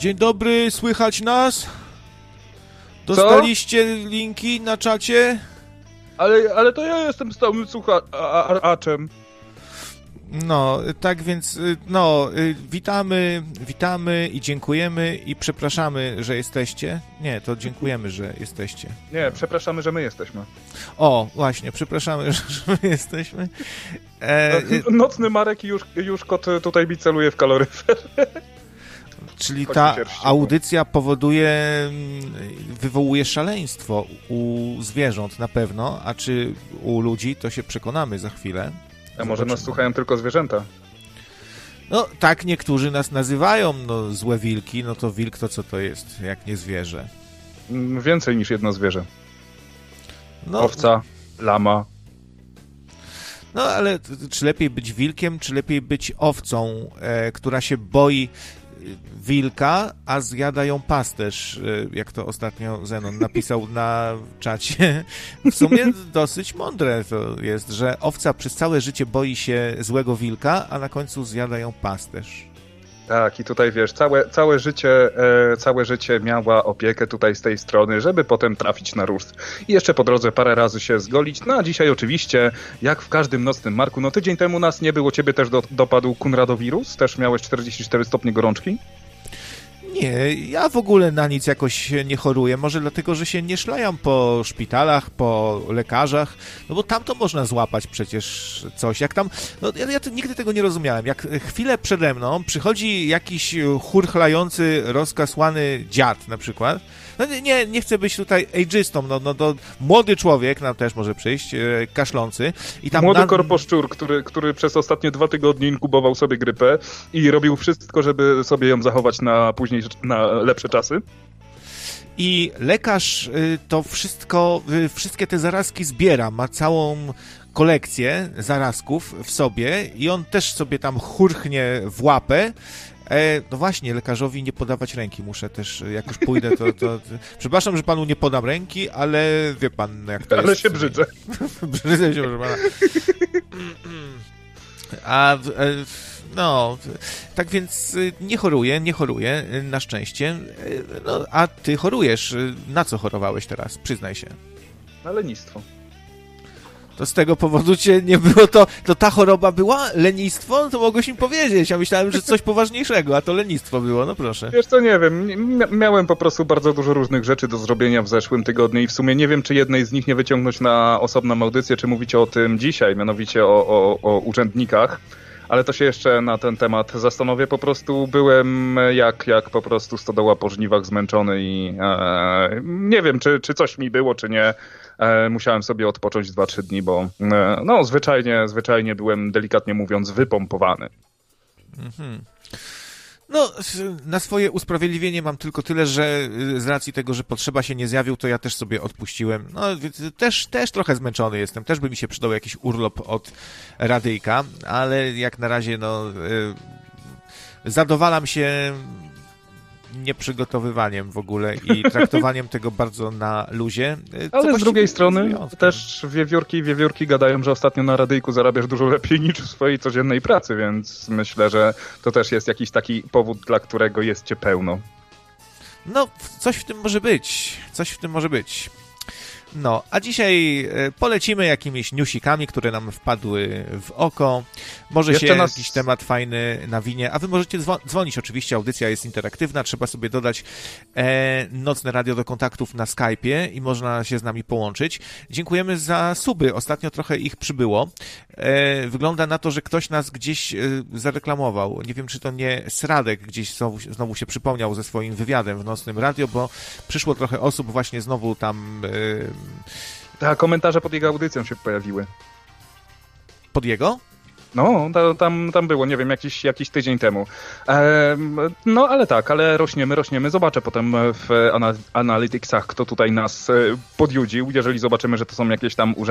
Dzień dobry, słychać nas? Dostaliście linki na czacie? Ale to ja jestem stałym słuchaczem. No, tak więc, witamy i dziękujemy i przepraszamy, że jesteście. Nie, to dziękujemy, że jesteście. Nie, przepraszamy, że my jesteśmy. O, właśnie, przepraszamy, że my jesteśmy. Nocny Marek już kot tutaj mi celuje w kaloryfer. Czyli ta audycja wywołuje szaleństwo u zwierząt na pewno, a czy u ludzi, to się przekonamy za chwilę. A może nas słuchają tylko zwierzęta? No, tak niektórzy nas nazywają, złe wilki, no to wilk to co to jest, jak nie zwierzę? Więcej niż jedno zwierzę. Owca, lama. No, ale czy lepiej być wilkiem, czy lepiej być owcą, która się boi wilka, a zjada ją pasterz, jak to ostatnio Zenon napisał na czacie. W sumie dosyć mądre to jest, że owca przez całe życie boi się złego wilka, a na końcu zjada ją pasterz. Tak, i tutaj wiesz, całe życie miała opiekę tutaj z tej strony, żeby potem trafić na róż. I jeszcze po drodze parę razy się zgolić. No a dzisiaj oczywiście, jak w każdym nocnym Marku, no tydzień temu nas nie było, ciebie też dopadł Kunradowirus? Też miałeś 44 stopnie gorączki? Nie, ja w ogóle na nic jakoś nie choruję. Może dlatego, że się nie szlajam po szpitalach, po lekarzach, no bo tam to można złapać przecież coś. Jak tam, no ja nigdy tego nie rozumiałem. Jak chwilę przede mną przychodzi jakiś churchlający, rozkasłany dziad na przykład, no nie chcę być tutaj ageistą, no to młody człowiek nam też może przyjść, kaszlący. I tam młody korposzczur, który przez ostatnie 2 tygodnie inkubował sobie grypę i robił wszystko, żeby sobie ją zachować na później, na lepsze czasy. I lekarz to wszystkie te zarazki zbiera, ma całą kolekcję zarazków w sobie i on też sobie tam churchnie w łapę. No właśnie, lekarzowi nie podawać ręki muszę też, jak już pójdę, to przepraszam, że panu nie podam ręki, ale wie pan, jak to jest. Ale się brzydzę. Brzydzę się, proszę pana. No, tak więc nie choruję, na szczęście. No, a ty chorujesz. Na co chorowałeś teraz? Przyznaj się. Na lenistwo. To z tego powodu cię nie było, to ta choroba była? Lenistwo? To mogłeś mi powiedzieć. Ja myślałem, że coś poważniejszego, a to lenistwo było, no proszę. Wiesz co, nie wiem. Miałem po prostu bardzo dużo różnych rzeczy do zrobienia w zeszłym tygodniu i w sumie nie wiem, czy jednej z nich nie wyciągnąć na osobną audycję, czy mówicie o tym dzisiaj, mianowicie o urzędnikach. Ale to się jeszcze na ten temat zastanowię. Po prostu byłem jak po prostu stodoła po żniwach zmęczony i nie wiem, czy coś mi było, czy nie. Musiałem sobie odpocząć 2-3 dni, bo no zwyczajnie byłem, delikatnie mówiąc, wypompowany. Mhm. No, na swoje usprawiedliwienie mam tylko tyle, że z racji tego, że Potrzeba się nie zjawił, to ja też sobie odpuściłem. No, też trochę zmęczony jestem. Też by mi się przydał jakiś urlop od radyjka, ale jak na razie, zadowalam się nieprzygotowywaniem w ogóle i traktowaniem tego bardzo na luzie. Ale z drugiej strony też wiewiórki gadają, że ostatnio na radyjku zarabiasz dużo lepiej niż w swojej codziennej pracy, więc myślę, że to też jest jakiś taki powód, dla którego jest cię pełno. No, coś w tym może być. No, a dzisiaj polecimy jakimiś newsikami, które nam wpadły w oko. Może jeszcze jakiś temat fajny nawinie, a wy możecie dzwonić oczywiście, audycja jest interaktywna, trzeba sobie dodać Nocne Radio do kontaktów na Skype'ie i można się z nami połączyć. Dziękujemy za suby, ostatnio trochę ich przybyło. Wygląda na to, że ktoś nas gdzieś zareklamował. Nie wiem, czy to nie Sradek gdzieś znowu się przypomniał ze swoim wywiadem w Nocnym Radio, bo przyszło trochę osób właśnie znowu tam... Tak, komentarze pod jego audycją się pojawiły. Pod jego? No, tam było, nie wiem, jakiś tydzień temu. No, ale rośniemy. Zobaczę potem w Analyticsach, kto tutaj nas podjudził. Jeżeli zobaczymy, że to są jakieś tam